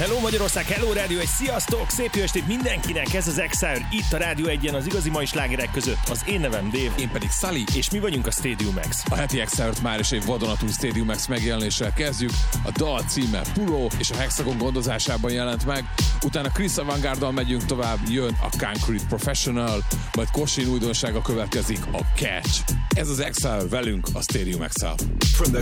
Hello Magyarország, hello rádió, egy sziasztok! Szép jó estét mindenkinek, ez az Exile, itt a Rádió 1-en az igazi mai slágerek között. Az én nevem Dave. Én pedig Sully. És mi vagyunk a Stadium X. A heti Exile-t már is egy vadonatúj Stadium X megjelenéssel kezdjük. A dal címe Puro és a Hexagon gondozásában jelent meg. Utána Chris Avantgarde-dal megyünk tovább, jön a Concrete Professional, majd Kosin újdonsága következik, a Catch. Ez az Exile velünk a Stadium X-el. From the